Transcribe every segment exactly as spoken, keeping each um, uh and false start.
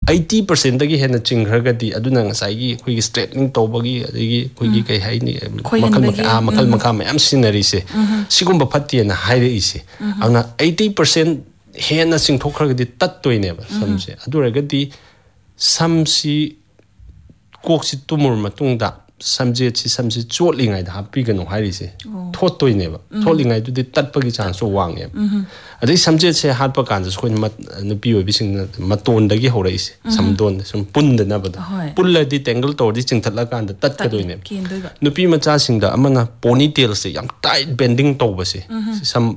eighty percent dagi hena chinghragadi aduna ngasai gi straightening tobagi adigi khoi kai haini makal makal makal makal mayam sinari se sigumba phatti na haire ise ana eighty percent hena singthokhragadi tat toine ba samse aduragadi samsi koksi tumur matungda samje chi samsi chotlingai da happy gano hairi se thot toine ba thotlingai du tat pagi chance wange adai samje che hat pa kan so mat nupi obi sing maton dagi horai se samdon sum punda na ba pulla di tangle tor di chingthatla kan da tat ka doine nupi macha sing da amana ponytail se yam tight bending to ba se sam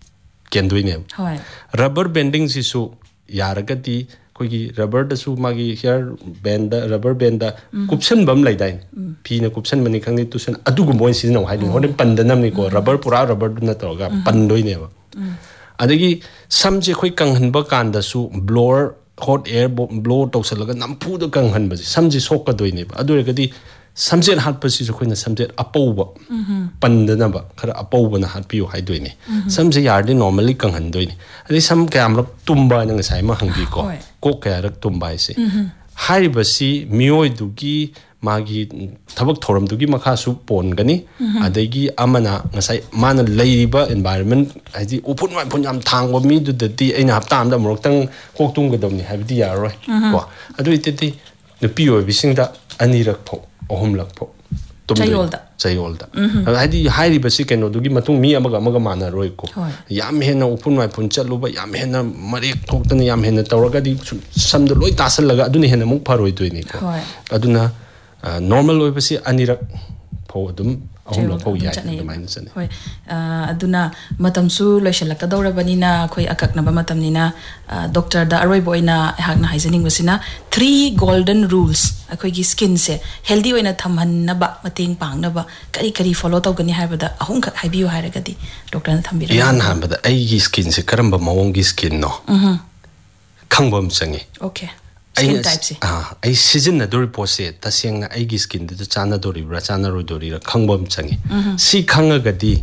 ken doine rubber bending si su yaragati kogi rubber da su magi hair band rubber band da kupsan bam lai dai phi na kupsan mani khangni tusan adu gu moin sin no hai hore pandanam ni ko rubber pura rubber na to ga pandoi ne ba adagi samje khoi kanghan ba kan da su blower hot air blow to salaga nampu da kanghan ba samje sok ka doi ne ba adu re di samje hat pa si khoi na samje apau ba pandana ba khara apau ba na hat pi hai doi ne samje yar di normally kanghan doi ne adi sam kam rak tumba na ngai ma hangbi ko ko kaya rak tumba ise hai ba si mioi du gi magi thabak thoram du gi makha su pon gani adagi amana ngasai mana leiba environment haji upun mai phun yam thang ba mi du di aina hapta am da morok tang kok tung ga domni habdi ya roi ko adu iti nupi oi bising da ani rak pho ohum lak pho chayolda chayolda haidi hairi ba si keno du gi matung mi amaga amaga mana roi ko yam hena upun mai phun chalu ba yam hena marek thok tan yam hena tawraga di sam do loi tasal laga aduni hena muk pharoi toi ni ko aduna normal oi ba si ani rak pho dum ahum lak pho ya du mai san hoi aduna matam su loishalaka dawra banina khoi akak na ba matam ni na doctor da aroi boina hak na haizening wasina three golden rules akhoi gi skin se healthy oina thamhan na ba mating pang na ba kari kari follow taw gani haibada ahum khak haibiu hairagadi doctor na thambira yan hambada ai gi skin se karamba mawong gi skin no mhm khangbam changi okay skin type se ah ai season na dori pose taseng na ai gi skin de chana dori bra chana ro dori ra khangbam changi si khangagadi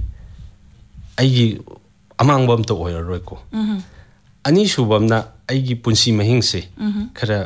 ai gi amangbam to oira roi ko mhm ani shubam na ai gi punsi mahing se khara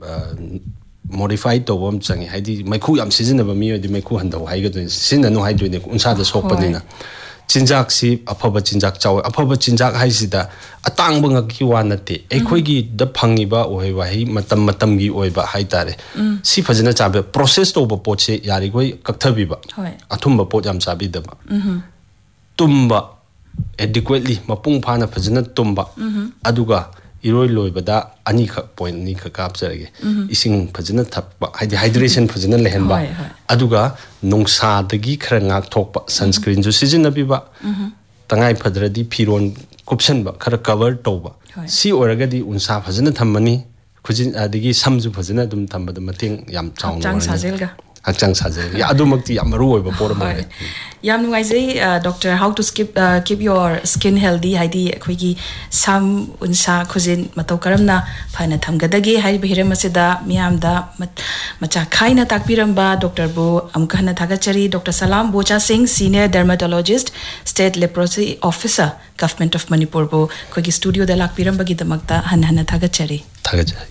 modified to bom changi haidi maikhu yam season ba mi odi maikhu handa hai ga do sin na no hai do ne unsa da sok panina chinjak si aphaba chinjak chaw aphaba chinjak hai sida atang bang ki wa na te ai khoi gi da phangi ba oi wa hi matam matam gi oi ba hai tare si phajana chabe process to ba poche yari goi kakthabi ba athum ba pot yam chabi da ba tumba adequately mapung phana phajana tumba aduga iroi loi bada ani kha point ni kha kap jarage ising phajana thapba haidi hydration phajana lehen ba aduga nungsa dagi khara ngak thokpa sunscreen ju season abi ba tangai phadradi phiron kupsan ba khara cover toba si oragadi unsa phajana thammani khujin adigi samju phajana dum thambada mating yam chaung chang sajelga hakchang sajel ya adumakti yam maru oi ba por ma yam nuaizai doctor how to skip uh, keep your skin healthy haidi khoi gi sam unsa khujin matau karamna phana thamgadagi hai bihiram asida miyam da macha khaina takpiramba doctor bu amkana thagachari Dr Salam Bocha Singh senior dermatologist state leprosy officer government of Manipur bu khoi gi studio da lakpiramba gi damakta han han thagachari thagachari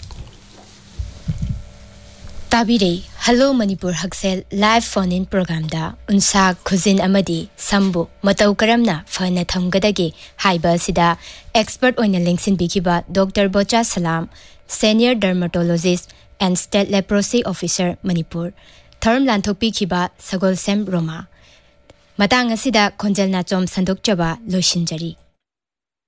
Tabire Hello Manipur Haksel live phone in program da unsa khujin amadi sambu matau karamna phana thamgadagi haiba sida expert oina lengsin bikiba Dr Bocha Salam senior dermatologist and state leprosy officer Manipur term lanthopi khiba Sagol Sem Roma matang asida khonjal na chom sandok chaba loishinjari